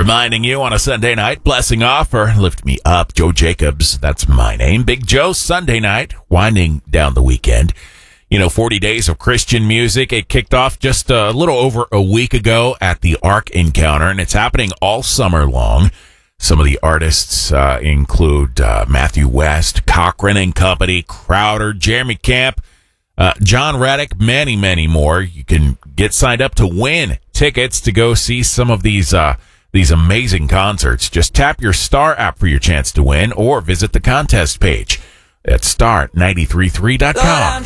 Reminding you on a Sunday night, blessing off or lift me up. Joe Jacobs, that's my name. Big Joe, Sunday night, winding down the weekend. 40 days of Christian music. It kicked off just a little over a week ago at the Ark Encounter, and it's happening all summer long. Some of the artists include Matthew West, Cochran and Company, Crowder, Jeremy Camp, John Reddick, many, many more. You can get signed up to win tickets to go see some of these amazing concerts. Just tap your Star app for your chance to win or visit the contest page at star933.com.